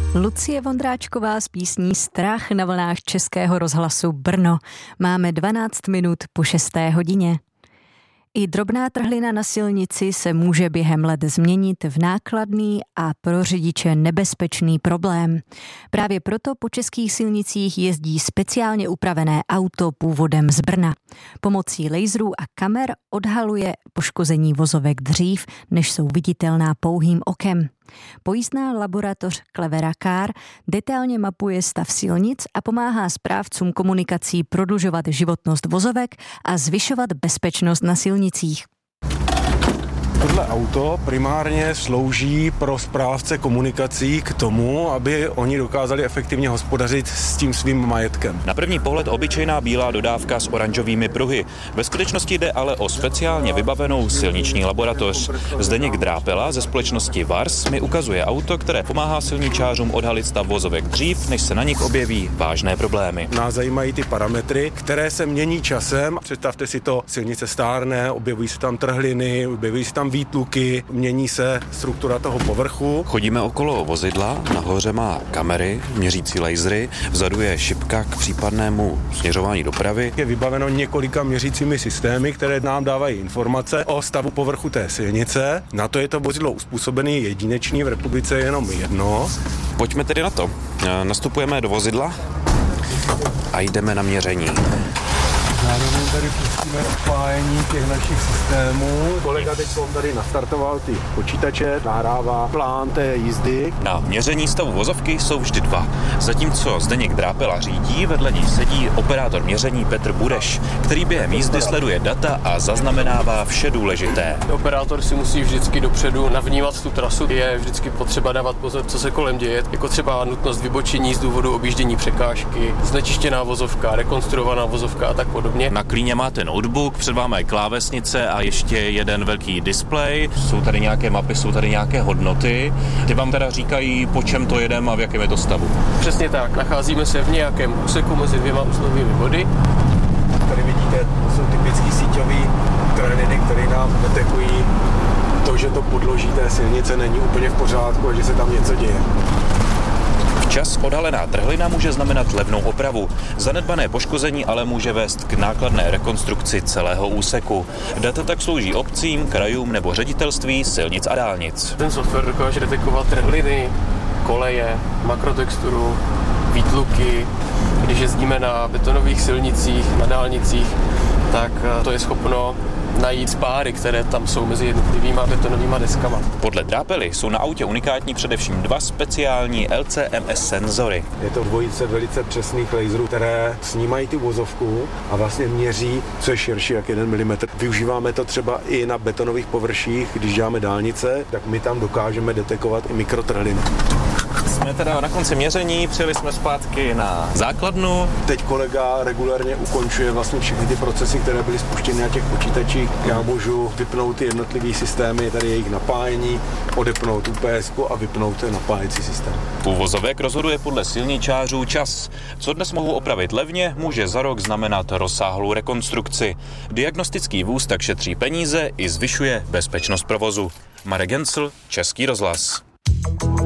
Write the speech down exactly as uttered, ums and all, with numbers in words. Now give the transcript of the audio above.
Lucie Vondráčková s písní Strach na vlnách Českého rozhlasu Brno. Máme dvanáct minut po šesté hodině. I drobná trhlina na silnici se může během let změnit v nákladný a pro řidiče nebezpečný problém. Právě proto po českých silnicích jezdí speciálně upravené auto původem z Brna. Pomocí laserů a kamer odhaluje poškození vozovek dřív, než jsou viditelná pouhým okem. Pojízdná laboratoř Clevera Car detailně mapuje stav silnic a pomáhá správcům komunikací prodlužovat životnost vozovek a zvyšovat bezpečnost na silnicích. Tohle auto primárně slouží pro správce komunikací k tomu, aby oni dokázali efektivně hospodařit s tím svým majetkem. Na první pohled obyčejná bílá dodávka s oranžovými pruhy. Ve skutečnosti jde ale o speciálně vybavenou silniční laboratoř. Zdeněk Drápela ze společnosti Vars mi ukazuje auto, které pomáhá silničářům odhalit stav vozovek dřív, než se na nich objeví vážné problémy. Nás zajímají ty parametry, které se mění časem. Představte si to, silnice stárne, objevují se tam trhliny, objevují se tam výtluky, mění se struktura toho povrchu. Chodíme okolo vozidla, nahoře má kamery, měřící lasery, vzadu je šipka k případnému směřování dopravy. Je vybaveno několika měřícími systémy, které nám dávají informace o stavu povrchu té silnice. Na to je to vozidlo uspůsobené, jedinečný, v republice je jenom jedno. Pojďme tedy na to. Nastupujeme do vozidla a jdeme na měření. Zároveň tady pustíme spájení těch našich systémů. Kolega teď tady nastartoval ty počítače, nahrává plán té jízdy. Na měření stavu vozovky jsou vždy dva. Zatímco Zdeněk Drápela řídí, vedle něj sedí operátor měření Petr Budeš, který během jízdy sleduje data a zaznamenává vše důležité. Operátor si musí vždycky dopředu navnímat tu trasu. Je vždycky potřeba dávat pozor, co se kolem děje, jako třeba nutnost vybočení z důvodu objíždění překážky, znečištěná vozovka, rekonstruovaná vozovka a tak podobně. Na klíně máte notebook, před vámi je klávesnice a ještě jeden velký displej. Jsou tady nějaké mapy, jsou tady nějaké hodnoty. Ty vám teda říkají, po čem to jedeme a v jakém je to stavu. Přesně tak. Nacházíme se v nějakém úseku mezi dvěma uzlovými body. Tady vidíte, to jsou typický síťový trhliny, které nám detekují to, že to podloží té silnice není úplně v pořádku a že se tam něco děje. Včas odhalená trhlina může znamenat levnou opravu. Zanedbané poškození ale může vést k nákladné rekonstrukci celého úseku. Data tak slouží obcím, krajům nebo ředitelství silnic a dálnic. Ten software dokáže detekovat trhliny, koleje, makrotexturu, výtluky. Když jezdíme na betonových silnicích, na dálnicích, tak to je schopno najít spáry, které tam jsou mezi jednotlivýma betonovýma deskama. Podle Drápely jsou na autě unikátní především dva speciální L C M S senzory. Je to dvojice velice přesných laserů, které snímají tu vozovku a vlastně měří, co je širší jak jeden milimetr. Využíváme to třeba i na betonových površích, když děláme dálnice, tak my tam dokážeme detekovat i mikrotrhliny. Jsme teda na konci měření, přijeli jsme zpátky na základnu. Teď kolega regulérně ukončuje vlastně všechny ty procesy, které byly spuštěny na těch počítačích. Já můžu vypnout ty jednotlivé systémy, tady jejich napájení, odepnout U P S ku a vypnout ten napájecí systém. U vozovek rozhoduje podle silničářů čas. Co dnes mohou opravit levně, může za rok znamenat rozsáhlou rekonstrukci. Diagnostický vůz tak šetří peníze i zvyšuje bezpečnost provozu. Marek Gencl, Český rozhlas.